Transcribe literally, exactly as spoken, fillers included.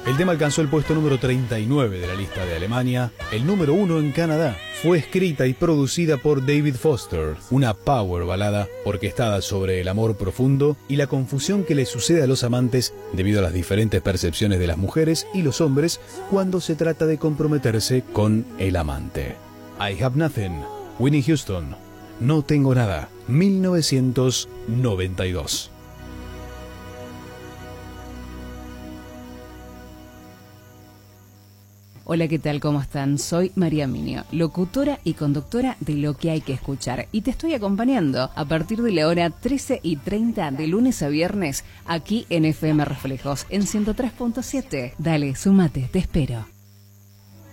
El tema alcanzó el puesto número treinta y nueve de la lista de Alemania, el número uno en Canadá. Fue escrita y producida por David Foster, una power balada orquestada sobre el amor profundo y la confusión que le sucede a los amantes debido a las diferentes percepciones de las mujeres y los hombres cuando se trata de comprometerse con el amante. I Have Nothing, Whitney Houston, No Tengo Nada, mil novecientos noventa y dos. Hola, ¿qué tal? ¿Cómo están? Soy María Minio, locutora y conductora de Lo que hay que escuchar. Y te estoy acompañando a partir de la hora trece y treinta de lunes a viernes aquí en F M Reflejos en ciento tres punto siete. Dale, sumate, te espero.